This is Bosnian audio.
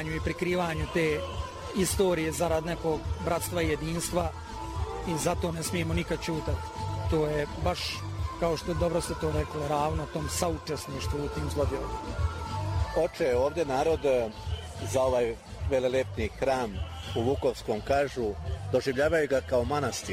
skrivanju i prikrivanju te istorije zarad nekog bratstva i jedinstva i zato ne smijemo nikad čutati. To je baš, kao što dobro ste to rekli, ravno tom saučesništvu u tim zlodjelima. Oče, ovdje narod za ovaj velelepni hram u Vukovskom kažu doživljavaju ga kao manastir.